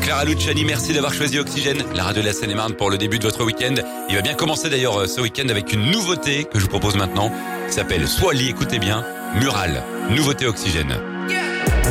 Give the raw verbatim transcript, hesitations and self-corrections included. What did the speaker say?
Clara Luciani, merci d'avoir choisi Oxygène, la radio de la Seine-et-Marne pour le début de votre week-end. Il va bien commencer d'ailleurs ce week-end avec une nouveauté que je vous propose maintenant, qui s'appelle Swally, écoutez bien, Mural, nouveauté Oxygène.